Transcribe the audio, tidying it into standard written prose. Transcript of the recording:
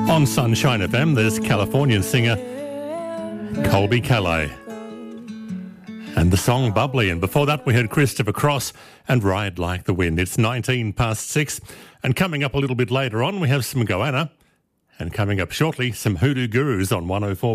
On Sunshine FM, there's Californian singer Colby Calais and the song Bubbly. And before that, we heard Christopher Cross and Ride Like the Wind. It's 6:19. And coming up a little bit later on, we have some Goanna. And coming up shortly, some Hoodoo Gurus on 104.